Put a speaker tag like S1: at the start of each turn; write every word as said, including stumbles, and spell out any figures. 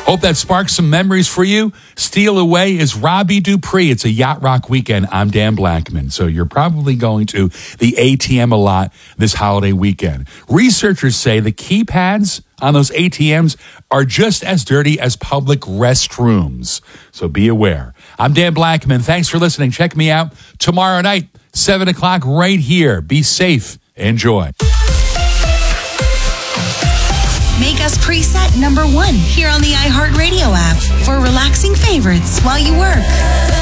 S1: Hope that sparks some memories for you. Steal Away is Robbie Dupree. It's a Yacht Rock weekend. I'm Dan Blackman. So you're probably going to the A T M a lot this holiday weekend. Researchers say the keypads on those A T Ms are just as dirty as public restrooms. So be aware. I'm Dan Blackman. Thanks for listening. Check me out tomorrow night, seven o'clock right here. Be safe. Enjoy.
S2: Make us preset number one here on the iHeartRadio app for relaxing favorites while you work.